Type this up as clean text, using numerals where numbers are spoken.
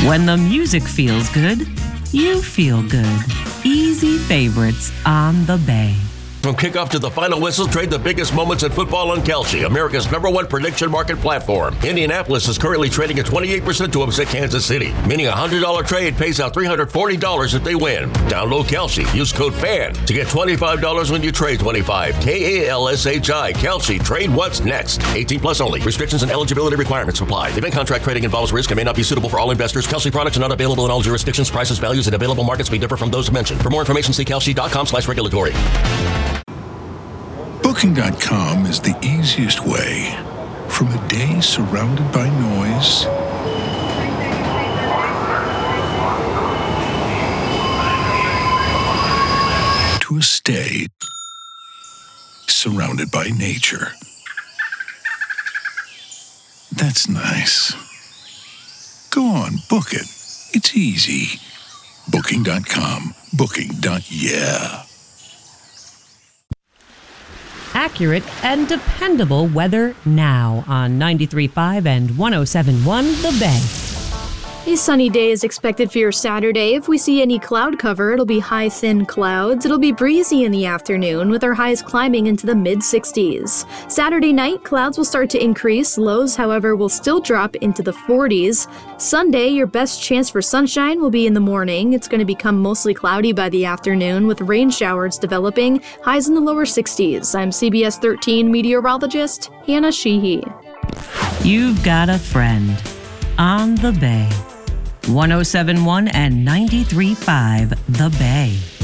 When the music feels good, you feel good. Easy favorites on the Bay. From kickoff to the final whistle, trade the biggest moments in football on Kalshi, America's #1 prediction market platform. Indianapolis is currently trading at 28% to upset Kansas City, meaning a $100 trade pays out $340 if they win. Download Kalshi. Use code FAN to get $25 when you trade 25. KALSHI. Kalshi. Trade what's next. 18 plus only. Restrictions and eligibility requirements apply. Event contract trading involves risk and may not be suitable for all investors. Kalshi products are not available in all jurisdictions. Prices, values, and available markets may differ from those mentioned. For more information, see kalshi.com/regulatory. Booking.com is the easiest way. From a day surrounded by noise to a stay surrounded by nature. That's nice. Go on, book it. It's easy. Booking.com. Booking.yeah. Accurate and dependable weather now on 93.5 and 107.1 The Bay. A sunny day is expected for your Saturday. If we see any cloud cover, it'll be high, thin clouds. It'll be breezy in the afternoon, with our highs climbing into the mid-60s. Saturday night, clouds will start to increase. Lows, however, will still drop into the 40s. Sunday, your best chance for sunshine will be in the morning. It's going to become mostly cloudy by the afternoon, with rain showers developing. Highs in the lower 60s. I'm CBS 13 meteorologist Hannah Sheehy. You've got a friend on The Bay. 107.1 and 93.5 The Bay.